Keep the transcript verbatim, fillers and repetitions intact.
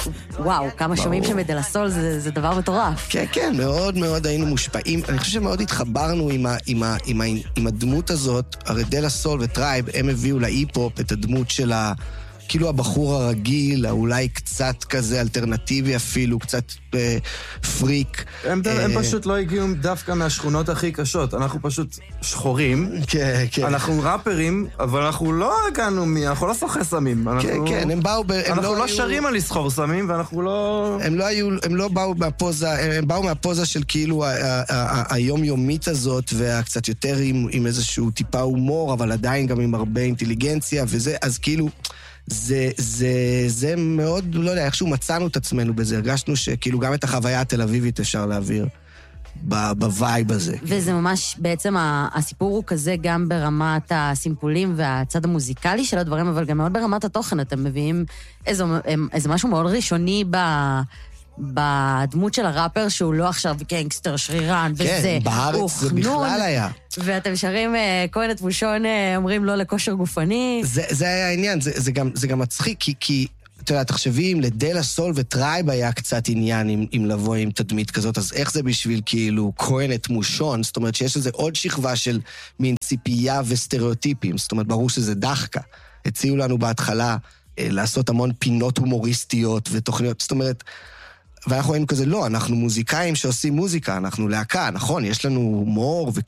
וואו, כמה שומעים שם את דה לה סול, זה, זה דבר מטורף. כן, כן, מאוד מאוד היינו מושפעים. אני חושב שמאוד התחברנו עם, ה, עם, ה, עם, ה, עם הדמות הזאת. הרי דה לה סול וטרייב, הם הביאו להיפ-הופ את הדמות של ה... כאילו הבחור הרגיל, אולי קצת כזה אלטרנטיבי אפילו, קצת אה, פריק. הם, אה, הם פשוט לא הגיעו דווקא מהשכונות הכי קשות. אנחנו פשוט שחורים. כן, כן. אנחנו ראפרים, אבל אנחנו לא הגענו מ... אנחנו לא סוחי סמים. אנחנו, כן, כן, הם באו... ב, הם אנחנו לא, לא היו... שרים על לסחור סמים, ואנחנו לא... הם לא היו... הם לא באו מהפוזה... הם באו מהפוזה של כאילו ה- ה- ה- היומיומית הזאת, והקצת יותר עם, עם איזשהו טיפה הומור, אבל עדיין גם עם הרבה אינטליגנציה, וזה, אז כאילו... זה, זה, זה מאוד, לא יודע, איכשהו מצאנו את עצמנו בזה, הרגשנו שכאילו גם את החוויה התל אביבית אפשר להעביר בווייב הזה. וזה ממש, בעצם הסיפור הוא כזה גם ברמת הסימפולים והצד המוזיקלי של הדברים, אבל גם מאוד ברמת התוכן, אתם מביאים איזה, איזה משהו מאוד ראשוני ב... בדמות של הראפר שהוא לא עכשיו גנגסטר שרירן וזה. כן, בארץ זה בכלל היה. ואתם שרים כהן את בושון אומרים לא לכושר גופני. זה, זה היה העניין, זה, זה גם, זה גם מצחיק, כי, כי אתה יודע, תחשבי אם לדה לה סול וטרייב היה קצת עניין עם, עם לבוא עם תדמית כזאת, אז איך זה בשביל כאילו כהן את מושון? זאת אומרת שיש לזה עוד שכבה של מין ציפייה וסטריאוטיפים, זאת אומרת ברור שזה דחקה. הציעו לנו בהתחלה אה, לעשות המון פינות הומוריסטיות ותוכניות, זאת אומרת, ואנחנו היינו כזה, לא, אנחנו מוזיקאים שעושים מוזיקה, אנחנו להקה, נכון, יש לנו הומור